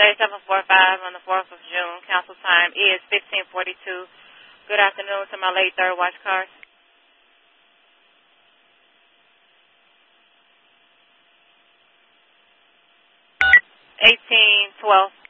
3745 on the 4th of June. Council time is 15:42. Good afternoon to my late third watch cars. 1812.